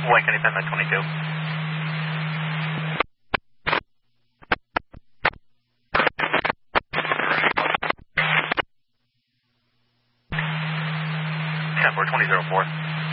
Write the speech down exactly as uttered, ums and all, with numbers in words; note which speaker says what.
Speaker 1: White County Penn twenty-two. ten four twenty zero four.